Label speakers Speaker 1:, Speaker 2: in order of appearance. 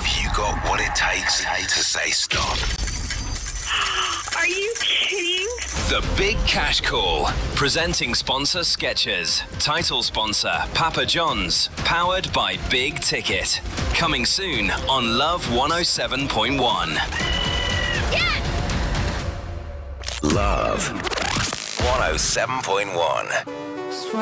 Speaker 1: you got what it takes to say stop?
Speaker 2: Are you kidding?
Speaker 3: The Big Cash Call. Presenting sponsor Skechers. Title sponsor Papa John's. Powered by Big Ticket. Coming soon on Love 107.1.
Speaker 2: Yes!
Speaker 1: Love 107.1.